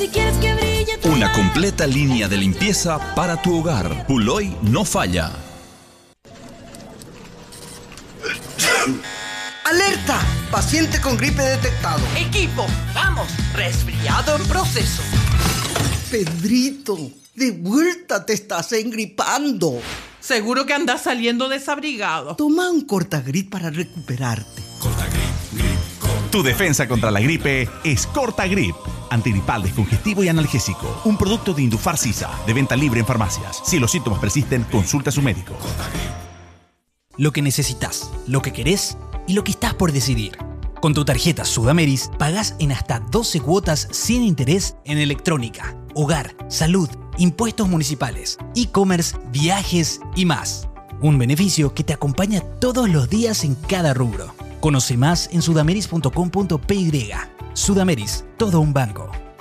Si quieres que brille tu Una mar. completa línea de limpieza para tu hogar. Puloy no falla. ¡Alerta! Paciente con gripe detectado. Equipo, vamos, resfriado en proceso. Pedrito, de vuelta te estás engripando. Seguro que andas saliendo desabrigado. Toma un Cortagrip para recuperarte. Tu defensa contra la gripe es Cortagrip. Antigripal, descongestivo y analgésico. Un producto de Indufar Sisa, de venta libre en farmacias. Si los síntomas persisten, consulta a su médico. Lo que necesitas, lo que querés y lo que estás por decidir. Con tu tarjeta Sudameris pagás en hasta 12 cuotas sin interés en electrónica, hogar, salud, impuestos municipales, e-commerce, viajes y más. Un beneficio que te acompaña todos los días en cada rubro. Conoce más en sudameris.com.py. Sudameris, todo un banco.